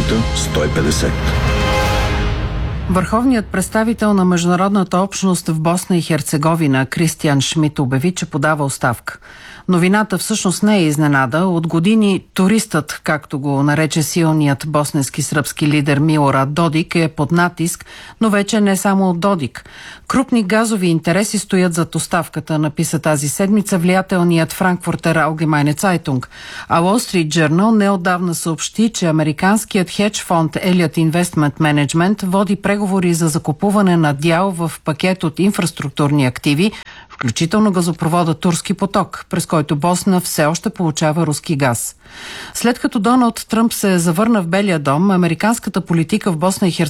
150. Върховният представител на международната общност в Босна и Херцеговина Кристиан Шмидт обяви, че подава оставка. Новината всъщност не е изненада. От години туристът, както го нарече силният босненски сръбски лидер Милорад Додик, е под натиск, но вече не само от Додик. Крупни газови интереси стоят зад оставката, написа тази седмица влиятелният Франкфуртер Allgemeine Zeitung. А Wall Street Journal неотдавна съобщи, че американският хедж фонд Elliott Investment Management води преговори за закупуване на дял в пакет от инфраструктурни активи, включително газопровода Турски поток, през който Босна все още получава руски газ. След като Доналд Тръмп се завърна в Белия дом, американската политика в Босна и Херцеговина